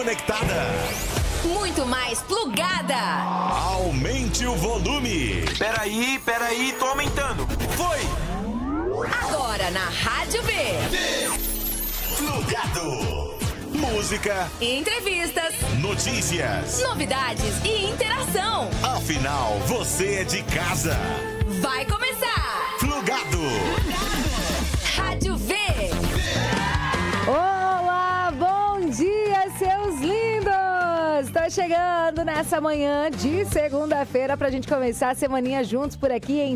Conectada. Muito mais plugada. Aumente o volume. Peraí, tô aumentando. Foi. Agora na Rádio V. Plugado. Música, Entrevistas, notícias, novidades e interação. Afinal, você é de casa. Vai começar. Plugado. Rádio V. Olá, bom dia, seus lindos! Estou chegando nessa manhã de segunda-feira pra gente começar a semaninha juntos por aqui em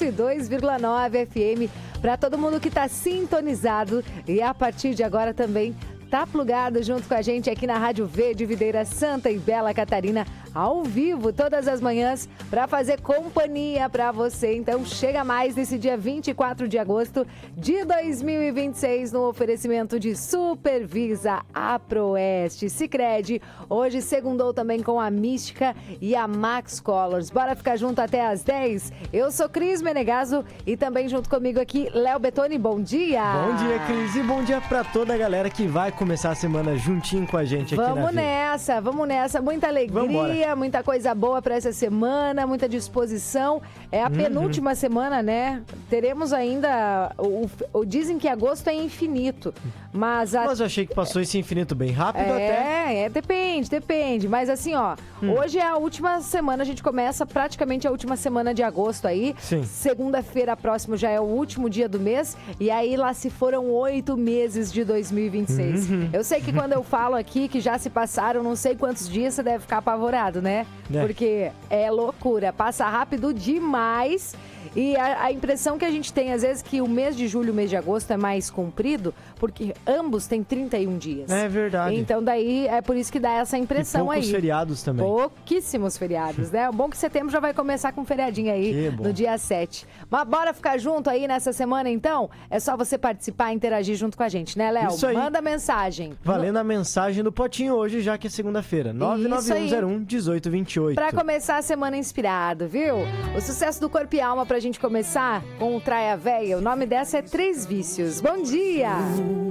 102,9 FM. Pra todo mundo que tá sintonizado e a partir de agora também tá plugado junto com a gente aqui na Rádio V de Videira Santa e Bela Catarina, ao vivo, todas as manhãs, para fazer companhia para você. Então, chega mais nesse dia 24 de agosto de 2026, no oferecimento de Supervisa, Aproeste, Sicredi. Hoje, segundou também com a Mística e a Max Colors. Bora ficar junto até às 10? Eu sou Cris Menegaso e também junto comigo aqui, Léo Bettoni. Bom dia! Bom dia, Cris, e bom dia para toda a galera que vai começar a semana juntinho com a gente aqui na Vamos nessa, muita alegria, muita coisa boa para essa semana, muita disposição. É a penúltima semana, né? Teremos ainda, dizem que agosto é infinito, mas eu achei que passou esse infinito bem rápido até. Depende, mas assim, ó, hoje é a última semana, a gente começa praticamente a última semana de agosto aí. Sim. Segunda-feira próximo já é o último dia do mês, e aí lá se foram 8 meses de 2026. Eu sei que quando eu falo aqui que já se passaram não sei quantos dias, você deve ficar apavorado, né? Porque é loucura, passa rápido demais. E a impressão que a gente tem, às vezes, que o mês de julho e o mês de agosto é mais comprido, porque ambos têm 31 dias. É verdade. Então, daí, é por isso que dá essa impressão aí. E poucos feriados também. Pouquíssimos feriados, né? O bom que setembro já vai começar com um feriadinho aí, no dia 7. Mas bora ficar junto aí nessa semana, então? É só você participar e interagir junto com a gente, né, Léo? Isso aí. Manda mensagem. Valendo a mensagem do potinho hoje, já que é segunda-feira. 991011828. Pra começar a semana inspirado, viu? O sucesso do Corpo e Alma pra gente começar com o Traia Véia. O nome dessa é Três Vícios. Bom dia!